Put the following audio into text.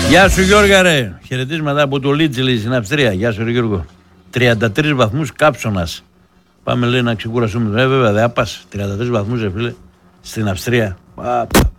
Γεια σου Γιώργα ρε. Χαιρετίσματα από το Λίτσιλι στην Αυστρία. Γεια σου ρε Γιώργο. 33 βαθμούς κάψονας. Πάμε λέει να ξεκουρασούμε. Βέβαια δεν πας. 33 βαθμούς ρε φίλε στην Αυστρία.